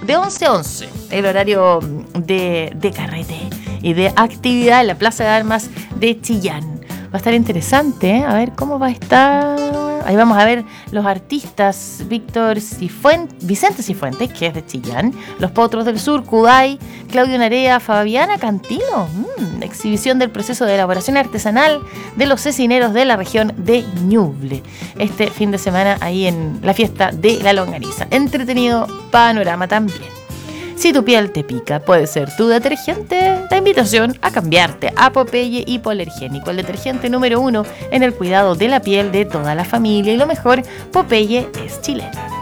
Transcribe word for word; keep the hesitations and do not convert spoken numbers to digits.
de once a once, el horario de, de carrete y de actividad en la Plaza de Armas de Chillán. Va a estar interesante, ¿eh? A ver cómo va a estar. Ahí vamos a ver los artistas Víctor Cifuentes, Vicente Cifuentes, que es de Chillán, Los Potros del Sur, Kudai, Claudio Narea, Fabiana Cantilo, mmm, exhibición del proceso de elaboración artesanal de los cecineros de la región de Ñuble. Este fin de semana ahí en la fiesta de la longaniza. Entretenido panorama también. Si tu piel te pica, puede ser tu detergente. La invitación a cambiarte a Popeye Hipoalergénico, el detergente número uno en el cuidado de la piel de toda la familia. Y lo mejor, Popeye es chileno.